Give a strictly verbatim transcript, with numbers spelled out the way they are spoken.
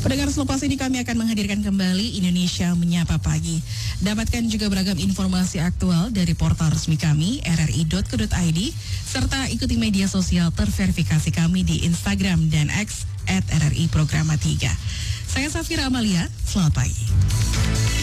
Pendengar, selepas ini kami akan menghadirkan kembali Indonesia Menyapa Pagi. Dapatkan juga beragam informasi aktual dari portal resmi kami r r i dot co dot i d serta ikuti media sosial terverifikasi kami di Instagram dan X at R R I Programa tiga. Saya Safira Amalia, selamat pagi.